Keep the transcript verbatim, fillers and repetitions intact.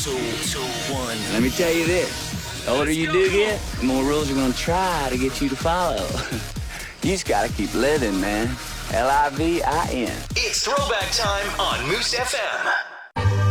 Two, two, one. Let me tell you this. The older you do get, the more rules are gonna try to get you to follow. You just gotta keep living, man. L I V I N. It's throwback time on Moose F M.